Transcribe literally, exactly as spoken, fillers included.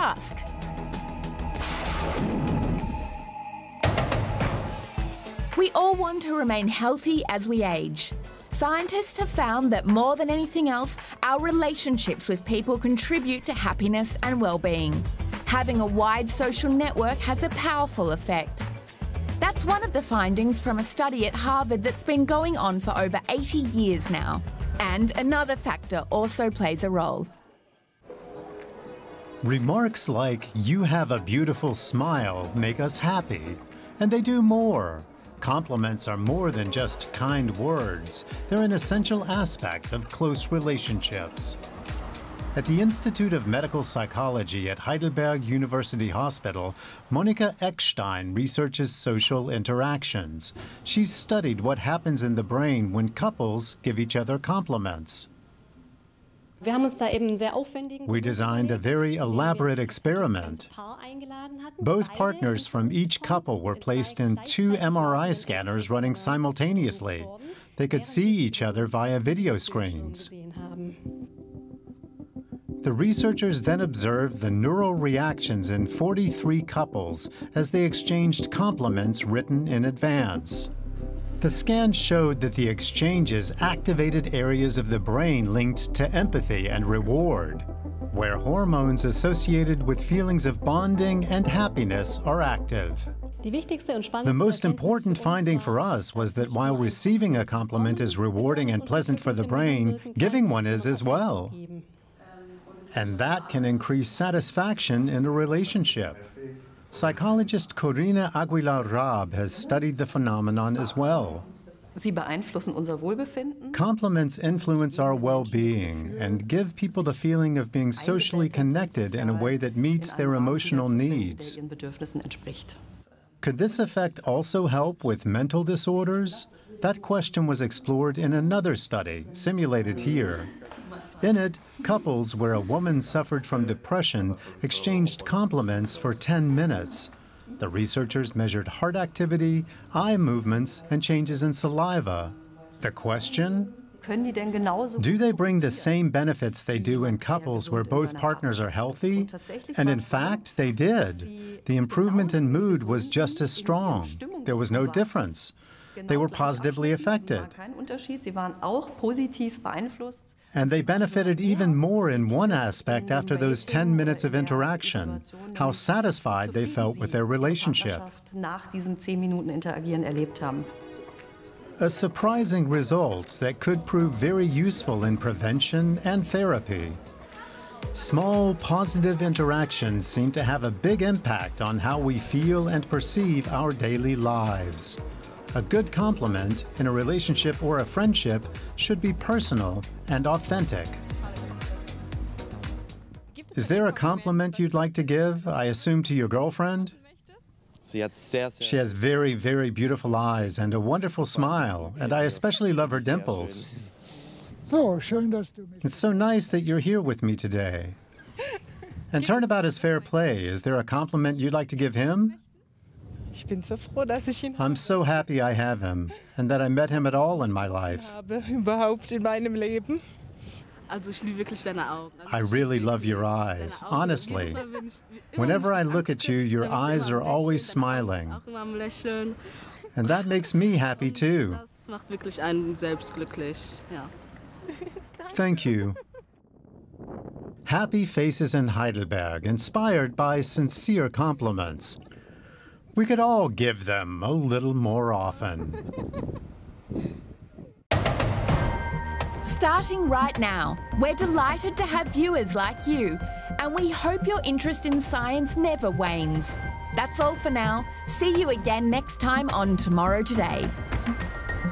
task. We all want to remain healthy as we age. Scientists have found that more than anything else, our relationships with people contribute to happiness and well-being. Having a wide social network has a powerful effect. That's one of the findings from a study at Harvard that's been going on for over eighty years now. And another factor also plays a role. Remarks like, "You have a beautiful smile," make us happy. And they do more. Compliments are more than just kind words. They're an essential aspect of close relationships. At the Institute of Medical Psychology at Heidelberg University Hospital, Monika Eckstein researches social interactions. She's studied what happens in the brain when couples give each other compliments. We designed a very elaborate experiment. Both partners from each couple were placed in two M R I scanners running simultaneously. They could see each other via video screens. The researchers then observed the neural reactions in forty-three couples as they exchanged compliments written in advance. The scan showed that the exchanges activated areas of the brain linked to empathy and reward, where hormones associated with feelings of bonding and happiness are active. The most important finding for us was that while receiving a compliment is rewarding and pleasant for the brain, giving one is as well. And that can increase satisfaction in a relationship. Psychologist Corinna Aguilar-Raab has studied the phenomenon as well. Sie beeinflussen unser Wohlbefinden. Compliments influence our well-being and give people the feeling of being socially connected in a way that meets their emotional needs. Could this effect also help with mental disorders? That question was explored in another study, simulated here. In it, couples where a woman suffered from depression exchanged compliments for ten minutes. The researchers measured heart activity, eye movements, and changes in saliva. The question? Do they bring the same benefits they do in couples where both partners are healthy? And in fact, they did. The improvement in mood was just as strong. There was no difference. They were positively affected. And they benefited even more in one aspect after those ten minutes of interaction, how satisfied they felt with their relationship. A surprising result that could prove very useful in prevention and therapy. Small, positive interactions seem to have a big impact on how we feel and perceive our daily lives. A good compliment in a relationship or a friendship should be personal and authentic. Is there a compliment you'd like to give, I assume to your girlfriend? She has very, very beautiful eyes and a wonderful smile, and I especially love her dimples. It's so nice that you're here with me today. And Turnabout is fair play. Is there a compliment you'd like to give him? I'm so happy I have him, and that I met him at all in my life. I really love your eyes, honestly. Whenever I look at you, your eyes are always smiling. And that makes me happy too. Thank you. Happy Faces in Heidelberg, inspired by sincere compliments. We could all give them a little more often. Starting right now, we're delighted to have viewers like you, and we hope your interest in science never wanes. That's all for now. See you again next time on Tomorrow Today.